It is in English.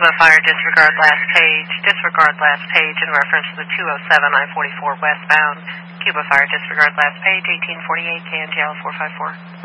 Cuba Fire, disregard last page. Disregard last page in reference to the 207 I-44 westbound. Cuba Fire, disregard last page, 1848 KNGL 454.